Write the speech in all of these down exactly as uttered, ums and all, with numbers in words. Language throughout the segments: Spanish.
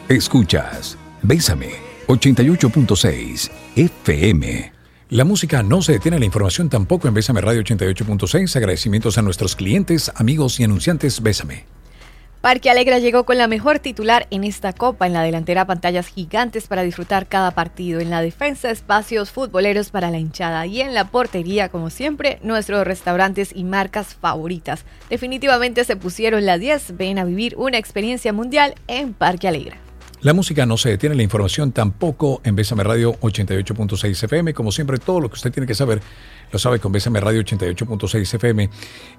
Escuchas Bésame ochenta y ocho punto seis F M. La música no se detiene, la información tampoco en Bésame Radio ochenta y ocho punto seis. Agradecimientos a nuestros clientes, amigos y anunciantes. Bésame. Parque Alegra llegó con la mejor titular en esta copa. En la delantera, pantallas gigantes para disfrutar cada partido. En la defensa, espacios futboleros para la hinchada. Y en la portería, como siempre, nuestros restaurantes y marcas favoritas. Definitivamente se pusieron la diez. Ven a vivir una experiencia mundial en Parque Alegra. La música no se detiene, la información tampoco en Bésame Radio ochenta y ocho punto seis F M. Como siempre, todo lo que usted tiene que saber lo sabe con Bésame Radio ochenta y ocho punto seis F M.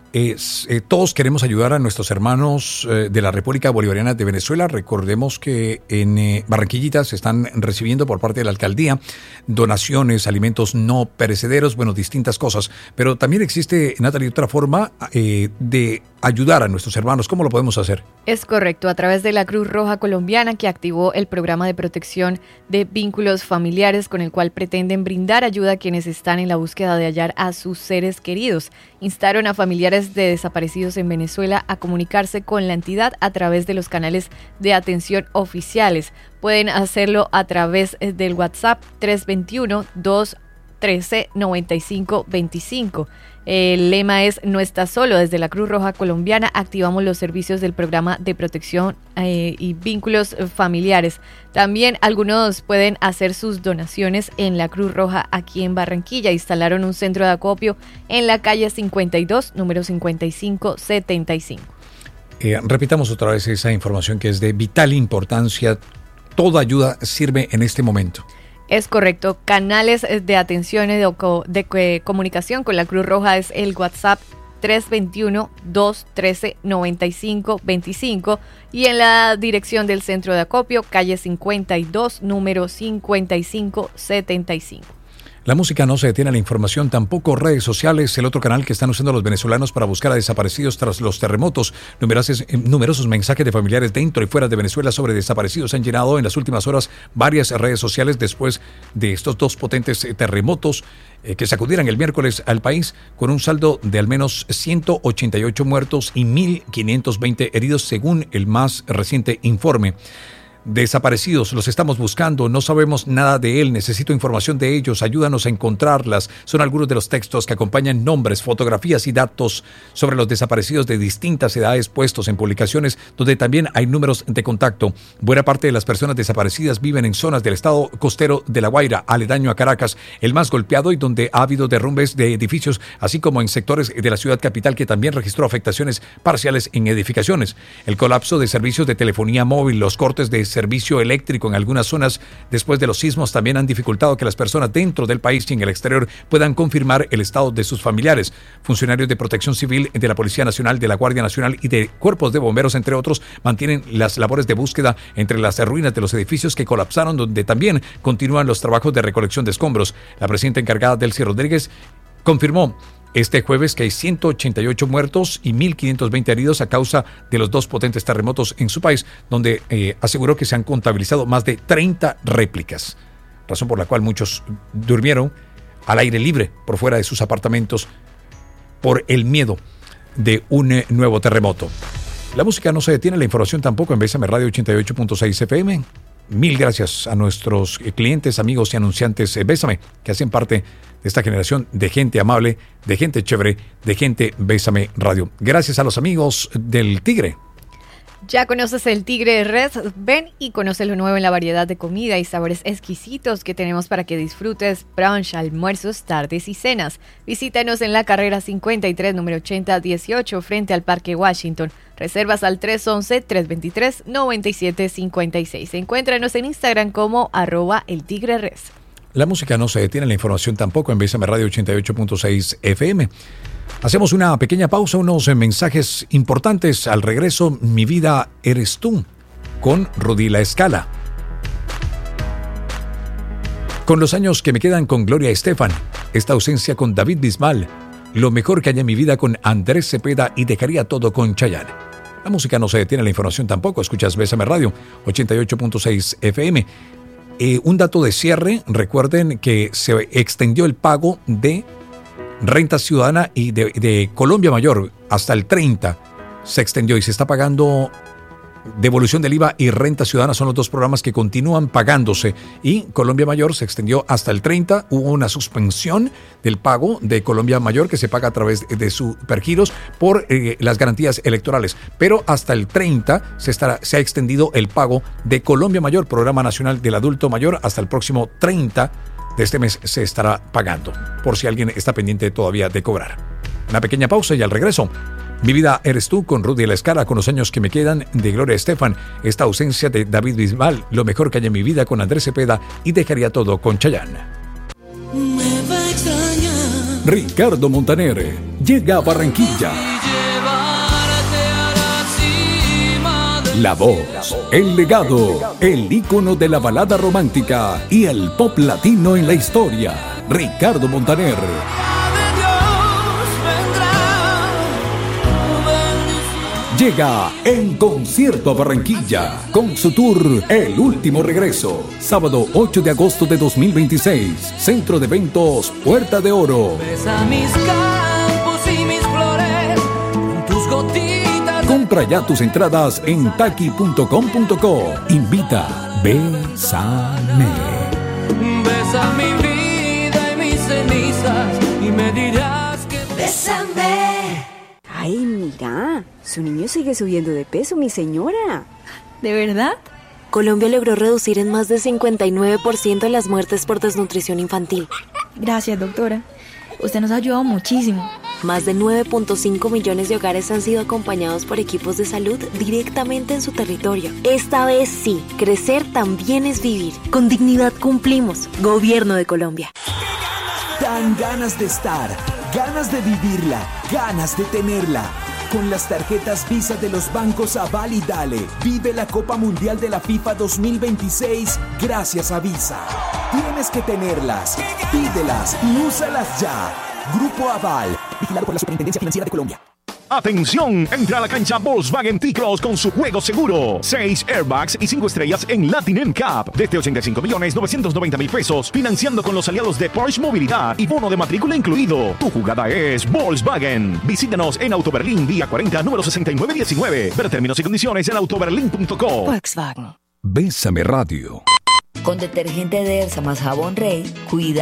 Es, eh, todos queremos ayudar a nuestros hermanos eh, de la República Bolivariana de Venezuela. Recordemos que en eh, Barranquillita se están recibiendo por parte de la alcaldía donaciones, alimentos no perecederos, bueno, distintas cosas. Pero también existe, Natalie, otra forma eh, de ayudar a nuestros hermanos. ¿Cómo lo podemos hacer? Es correcto, a través de la Cruz Roja Colombiana, que activó el programa de protección de vínculos familiares, con el cual pretenden brindar ayuda a quienes están en la búsqueda de hallar a sus seres queridos. Instaron a familiares de desaparecidos en Venezuela a comunicarse con la entidad a través de los canales de atención oficiales. Pueden hacerlo a través del WhatsApp tres dos uno, dos uno tres, nueve cinco dos cinco. El lema es: no estás solo. Desde la Cruz Roja Colombiana activamos los servicios del programa de protección eh, y vínculos familiares. También algunos pueden hacer sus donaciones en la Cruz Roja aquí en Barranquilla. Instalaron un centro de acopio en la calle cincuenta y dos, número cincuenta y cinco setenta y cinco. Eh, repitamos otra vez esa información que es de vital importancia. Toda ayuda sirve en este momento. Es correcto. Canales de atención y de, de, de comunicación con la Cruz Roja es el WhatsApp tres dos uno, dos uno tres, nueve cinco dos cinco y en la dirección del centro de acopio, calle cincuenta y dos, número cincuenta y cinco setenta y cinco. La música no se detiene, la información tampoco. Redes sociales, el otro canal que están usando los venezolanos para buscar a desaparecidos tras los terremotos. Numerosos, numerosos mensajes de familiares dentro y fuera de Venezuela sobre desaparecidos han llenado en las últimas horas varias redes sociales después de estos dos potentes terremotos eh, que sacudieron el miércoles al país, con un saldo de al menos ciento ochenta y ocho muertos y mil quinientos veinte heridos, según el más reciente informe. Desaparecidos, los estamos buscando, no sabemos nada de él, necesito información de ellos, ayúdanos a encontrarlas. Son algunos de los textos que acompañan nombres, fotografías y datos sobre los desaparecidos de distintas edades puestos en publicaciones donde también hay números de contacto. Buena parte de las personas desaparecidas viven en zonas del estado costero de La Guaira, aledaño a Caracas, el más golpeado y donde ha habido derrumbes de edificios, así como en sectores de la ciudad capital que también registró afectaciones parciales en edificaciones. El colapso de servicios de telefonía móvil, los cortes de servicio eléctrico en algunas zonas después de los sismos también han dificultado que las personas dentro del país y en el exterior puedan confirmar el estado de sus familiares. Funcionarios de Protección Civil, de la Policía Nacional, de la Guardia Nacional y de cuerpos de bomberos, entre otros, mantienen las labores de búsqueda entre las ruinas de los edificios que colapsaron, donde también continúan los trabajos de recolección de escombros. La presidenta encargada, Delcy Rodríguez, confirmó este jueves que hay ciento ochenta y ocho muertos y mil quinientos veinte heridos a causa de los dos potentes terremotos en su país, donde eh, aseguró que se han contabilizado más de treinta réplicas, razón por la cual muchos durmieron al aire libre por fuera de sus apartamentos por el miedo de un eh, nuevo terremoto. La música no se detiene, la información tampoco en Bésame Radio ochenta y ocho punto seis F M. Mil gracias a nuestros clientes, amigos y anunciantes eh, Bésame, que hacen parte de esta generación de gente amable, de gente chévere, de gente Bésame Radio. Gracias a los amigos del Tigre. ¿Ya conoces el Tigre Red? Ven y conoce lo nuevo en la variedad de comida y sabores exquisitos que tenemos para que disfrutes brunch, almuerzos, tardes y cenas. Visítanos en la carrera cincuenta y tres, número ochenta dieciocho, frente al Parque Washington. Reservas al tres once, tres veintitrés, noventa y siete cincuenta y seis. Encuéntranos en Instagram como arroba el Tigre Red. La música no se detiene, la información tampoco en Bésame Radio ochenta y ocho punto seis F M. Hacemos una pequeña pausa, unos mensajes importantes. Al regreso, Mi vida eres tú, con Rudy La Escala. Con los años que me quedan con Gloria Estefan, esta ausencia con David Bisbal, lo mejor que haya en mi vida con Andrés Cepeda y dejaría todo con Chayanne. La música no se detiene, la información tampoco. Escuchas Bésame Radio ochenta y ocho punto seis F M. Eh, un dato de cierre, recuerden que se extendió el pago de renta ciudadana y de, de Colombia Mayor hasta el treinta. Se extendió y se está pagando devolución del I V A y renta ciudadana son los dos programas que continúan pagándose. Y Colombia Mayor se extendió hasta el treinta. Hubo una suspensión del pago de Colombia Mayor que se paga a través de Supergiros por eh, las garantías electorales. Pero hasta el treinta se, estará, se ha extendido el pago de Colombia Mayor, Programa Nacional del Adulto Mayor, hasta el próximo treinta de este mes se estará pagando, por si alguien está pendiente todavía de cobrar. Una pequeña pausa y al regreso. Mi vida eres tú con Rudy La Escala, con los años que me quedan de Gloria Estefan, esta ausencia de David Bisbal, lo mejor que hay en mi vida con Andrés Cepeda y dejaría todo con Chayanne. Me va a extrañar. Ricardo Montaner llega a Barranquilla. La voz, el legado, el ícono de la balada romántica y el pop latino en la historia. Ricardo Montaner. Llega en concierto a Barranquilla con su tour El Último Regreso. Sábado ocho de agosto de dos mil veintiséis. Centro de Eventos Puerta de Oro. Besa mis campos y mis flores con tus gotitas. Compra ya tus entradas en taqui punto com punto co. Invita Bésame. Besa mi vida y mis cenizas y me dirás que bésame. Ay, mira, su niño sigue subiendo de peso, mi señora. ¿De verdad? Colombia logró reducir en más de cincuenta y nueve por ciento las muertes por desnutrición infantil. Gracias, doctora. Usted nos ha ayudado muchísimo. Más de nueve punto cinco millones de hogares han sido acompañados por equipos de salud directamente en su territorio. Esta vez sí, crecer también es vivir. Con dignidad cumplimos. Gobierno de Colombia. Dan ganas de estar, ganas de vivirla, ganas de tenerla. Con las tarjetas Visa de los bancos Aval y Dale, vive la Copa Mundial de la FIFA dos mil veintiséis gracias a Visa. Tienes que tenerlas, pídelas y úsalas ya. Grupo Aval, vigilado por la Superintendencia Financiera de Colombia. ¡Atención! Entra a la cancha Volkswagen T-Cross con su juego seguro. Seis airbags y cinco estrellas en Latin N C A P. Desde ochenta y cinco millones novecientos noventa mil pesos. Financiando con los aliados de Porsche Movilidad y bono de matrícula incluido. Tu jugada es Volkswagen. Visítanos en Autoberlín, vía cuarenta, número sesenta y nueve diecinueve. Ver términos y condiciones en autoberlin punto co. Volkswagen. Bésame Radio. Con detergente de Elsa más jabón Rey, cuida